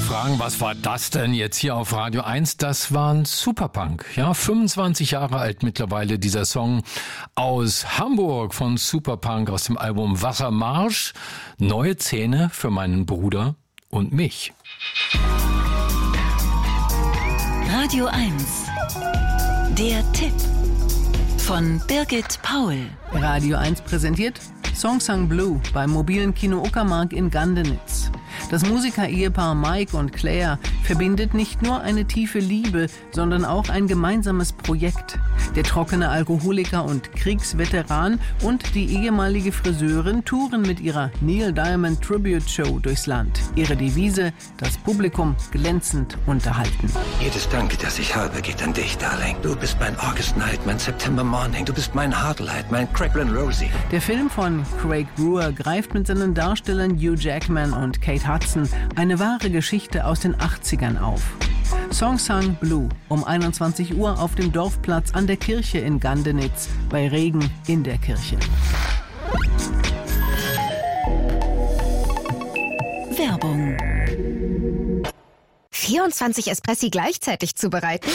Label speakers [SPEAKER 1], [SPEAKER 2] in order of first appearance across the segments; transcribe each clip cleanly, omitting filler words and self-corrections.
[SPEAKER 1] fragen, was war das denn jetzt hier auf Radio 1? Das war ein Superpunk. Ja, 25 Jahre alt mittlerweile dieser Song aus Hamburg von Superpunk aus dem Album Wassermarsch. Neue Zähne für meinen Bruder und mich.
[SPEAKER 2] Radio 1. Der Tipp von Birgit Paul.
[SPEAKER 3] Radio 1 präsentiert Songsang Blue beim mobilen Kino Uckermark in Gandenitz. Das Musiker-Ehepaar Mike und Claire verbindet nicht nur eine tiefe Liebe, sondern auch ein gemeinsames Projekt. Der trockene Alkoholiker und Kriegsveteran und die ehemalige Friseurin touren mit ihrer Neil Diamond Tribute Show durchs Land. Ihre Devise: das Publikum glänzend unterhalten.
[SPEAKER 4] Jedes Danke, das ich habe, geht an dich, Darling. Du bist mein August Night, mein September Morning. Du bist mein Heartlight, mein Cracklin' Rosie.
[SPEAKER 3] Der Film von Craig Brewer greift mit seinen Darstellern Hugh Jackman und Kate Hudson eine wahre Geschichte aus den 80ern auf. Songsang Blue um 21 Uhr auf dem Dorfplatz an der Kirche in Gandenitz, bei Regen in der Kirche.
[SPEAKER 2] Werbung.
[SPEAKER 5] 24 Espressi gleichzeitig zubereiten?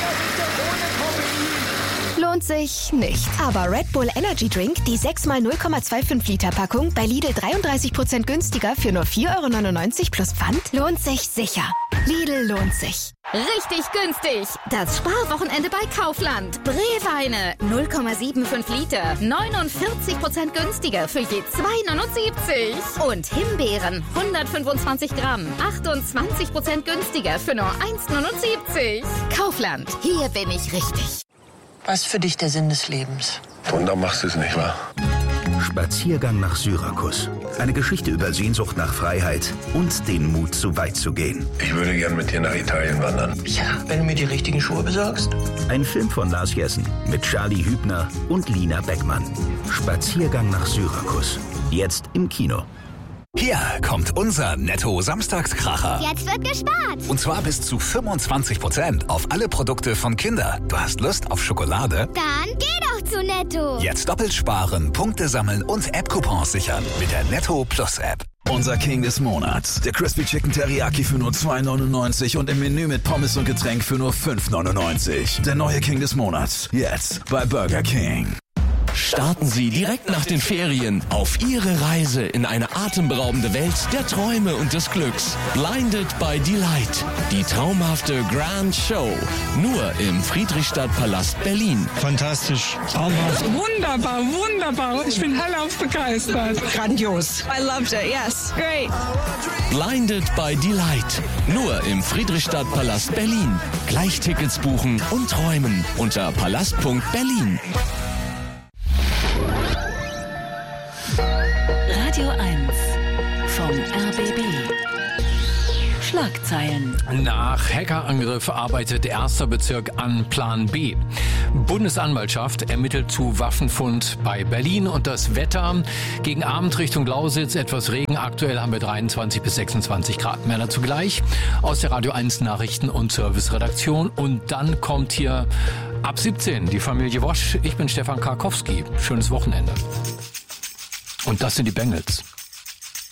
[SPEAKER 5] Lohnt sich nicht. Aber Red Bull Energy Drink, die 6x 0,25 Liter Packung, bei Lidl 33% günstiger für nur 4,99 € plus Pfand, lohnt sich sicher. Lidl lohnt sich.
[SPEAKER 6] Richtig günstig. Das Sparwochenende bei Kaufland. Brewweine 0,75 Liter. 49% günstiger für je 2,79 €. Und Himbeeren 125 Gramm. 28% günstiger für nur 1,79 €. Kaufland. Hier bin ich richtig.
[SPEAKER 7] Was ist für dich der Sinn des Lebens?
[SPEAKER 8] Wunder machst du es nicht, wahr?
[SPEAKER 9] Spaziergang nach Syrakus. Eine Geschichte über Sehnsucht nach Freiheit und den Mut, so weit zu gehen.
[SPEAKER 8] Ich würde gern mit dir nach Italien wandern.
[SPEAKER 7] Ja, wenn du mir die richtigen Schuhe besorgst.
[SPEAKER 9] Ein Film von Lars Jessen mit Charlie Hübner und Lina Beckmann. Spaziergang nach Syrakus. Jetzt im Kino.
[SPEAKER 10] Hier kommt unser Netto-Samstagskracher.
[SPEAKER 11] Jetzt wird gespart.
[SPEAKER 10] Und zwar bis zu 25% auf alle Produkte von Kinder. Du hast Lust auf Schokolade?
[SPEAKER 11] Dann geh doch zu Netto.
[SPEAKER 10] Jetzt doppelt sparen, Punkte sammeln und App-Coupons sichern mit der Netto Plus App.
[SPEAKER 12] Unser King des Monats. Der Crispy Chicken Teriyaki für nur 2,99 € und im Menü mit Pommes und Getränk für nur 5,99 €. Der neue King des Monats. Jetzt bei Burger King.
[SPEAKER 13] Starten Sie direkt nach den Ferien auf Ihre Reise in eine atemberaubende Welt der Träume und des Glücks. Blinded by Delight. Die traumhafte Grand Show. Nur im Friedrichstadtpalast Berlin.
[SPEAKER 14] Fantastisch. Traumhaft.
[SPEAKER 15] Wunderbar, wunderbar. Ich bin hellauf begeistert.
[SPEAKER 16] Grandios. I loved it, yes. Great.
[SPEAKER 13] Blinded by Delight. Nur im Friedrichstadtpalast Berlin. Gleich Tickets buchen und träumen unter palast.berlin.
[SPEAKER 2] Radio 1 vom RBB. Schlagzeilen.
[SPEAKER 1] Nach Hackerangriff arbeitet 1. Bezirk an Plan B. Bundesanwaltschaft ermittelt zu Waffenfund bei Berlin. Und das Wetter gegen Abend Richtung Lausitz, etwas Regen. Aktuell haben wir 23 bis 26 Grad. Mehr dazu gleich aus der Radio 1 Nachrichten- und Serviceredaktion. Und dann kommt hier ab 17 die Familie Wosch. Ich bin Stefan Karkowski. Schönes Wochenende. Und das sind die Bengals.